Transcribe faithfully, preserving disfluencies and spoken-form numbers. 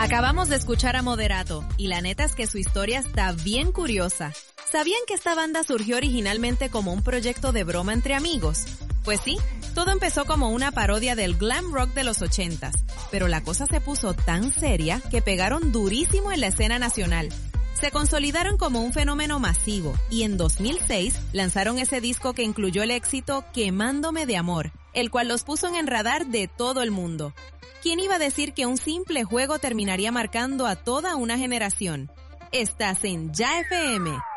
Acabamos de escuchar a Moderato, y la neta es que su historia está bien curiosa. ¿Sabían que esta banda surgió originalmente como un proyecto de broma entre amigos? Pues sí, todo empezó como una parodia del glam rock de los ochentas, pero la cosa se puso tan seria que pegaron durísimo en la escena nacional. Se consolidaron como un fenómeno masivo y en dos mil seis lanzaron ese disco que incluyó el éxito Quemándome de Amor, el cual los puso en el radar de todo el mundo. ¿Quién iba a decir que un simple juego terminaría marcando a toda una generación? Estás en Ya F M.